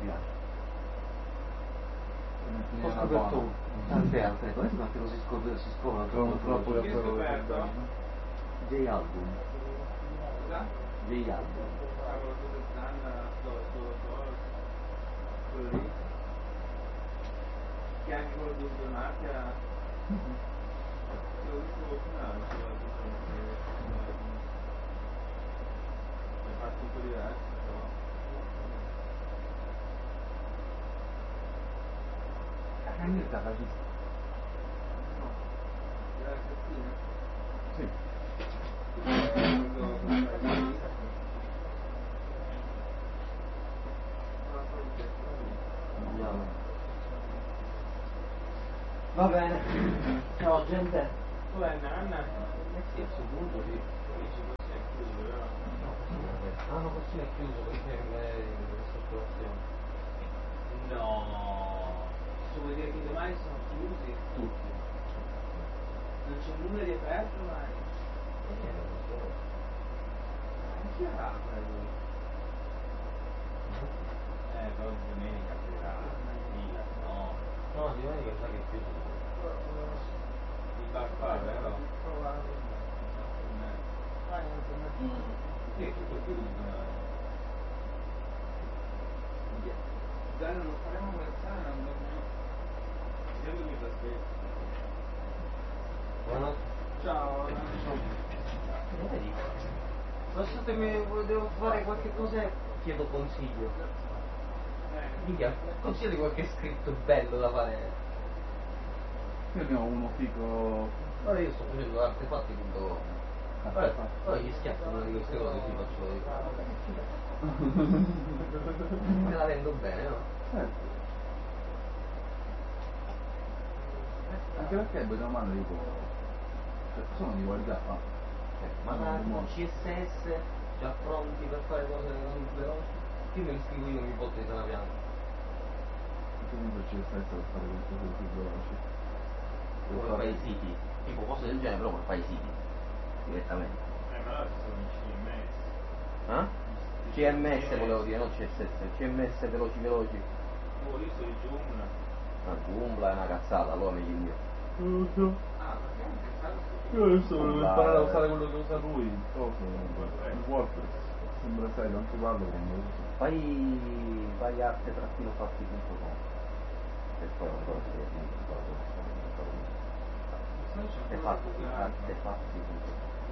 piace. Ho scoperto tante altre cose, quante cose si scoprono Troppo dopo di J-Album. Scusa? J-Album. Cavolo, dove stanno? Quello lì? Che anche quello di Marca. L'ho visto qualcun altro. È fatto tutto diverso, però. Mirta fascista. No. Era la Cristina? Sì. Andiamo. Va bene. Ciao gente. Dov'è Nanna? Sì, a questo punto sì. Dici così è chiuso, vero? Ah no, così è chiuso perché è circolazione. No. Posso vuol dire che domani sono chiusi? Tutti. Non c'è nulla di aperto domani? Chi ha quello? Però domenica sera fila, no. No, di domenica sa che è chiuso. Il bar, vero? Sì, tutto chiuso domani. Dai, non lo faremo versare, non dobbiamo. Io mi aspetto. Buonanotte. Ciao. Vedi? Lasciatemi, devo fare qualche cosa e chiedo consiglio. Minchia, consiglio di qualche scritto bello da fare. Io ne ho uno fico. Ora io sto facendo artefatti.com. Ora gli schiaffo una di queste cose ci faccio me la vendo bene, no? Certo. Anche perché bene o male dico. Sono di qualità, Magari con CSS già pronti per fare cose così veloci. Io me li scrivo io ogni volta di sana pianta. Comunque CSS per fare qualcosa di più veloce. Come fai i siti, tipo cose del genere, però come fai i siti direttamente. Ma allora ci sono i CMS. CMS volevo dire, non CSS, CMS veloci. Io sto di Joomla. Ma Joomla è una cazzata, allora meglio il mio. Ah, perché non pensavo Io adesso volevo imparare a usare Joomla quello che usa lui, il WordPress. Sembra serio, anche quello che non lo uso. Vai arte-fatti.com e poi non so se è artefatti.com.